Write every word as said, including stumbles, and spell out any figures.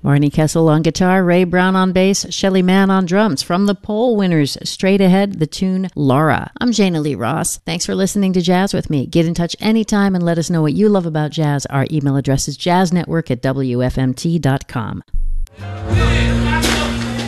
Barney Kessel on guitar, Ray Brown on bass, Shelly Mann on drums. From the poll winners, straight ahead, the tune Laura. I'm Jana Lee Ross. Thanks for listening to Jazz with me. Get in touch anytime and let us know what you love about jazz. Our email address is jazznetwork at w f m t dot com.